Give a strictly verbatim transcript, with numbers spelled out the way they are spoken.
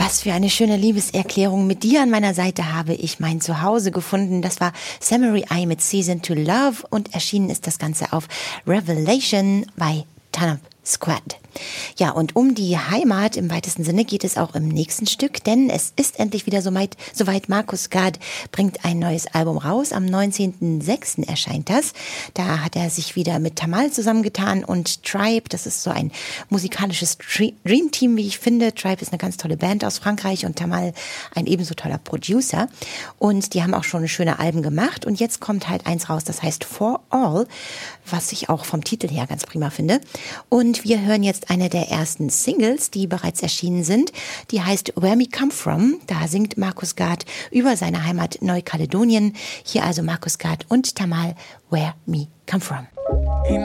Was für eine schöne Liebeserklärung. Mit dir an meiner Seite habe ich mein Zuhause gefunden. Das war Samurai Eye mit Season to Love und erschienen ist das Ganze auf Revelation bei Tanab Squad. Ja, und um die Heimat im weitesten Sinne geht es auch im nächsten Stück, denn es ist endlich wieder soweit. soweit. Markus Gard bringt ein neues Album raus. Am neunzehnten sechsten erscheint das. Da hat er sich wieder mit Tamal zusammengetan und Tribe. Das ist so ein musikalisches Dreamteam, wie ich finde. Tribe ist eine ganz tolle Band aus Frankreich und Tamal ein ebenso toller Producer. Und die haben auch schon schöne Alben gemacht. Und jetzt kommt halt eins raus, das heißt For All, was ich auch vom Titel her ganz prima finde. Und wir hören jetzt eine der ersten Singles, die bereits erschienen sind. Die heißt Where Me Come From. Da singt Markus Gard über seine Heimat Neukaledonien. Hier also Markus Gard und Tamal, Where Me Come From. In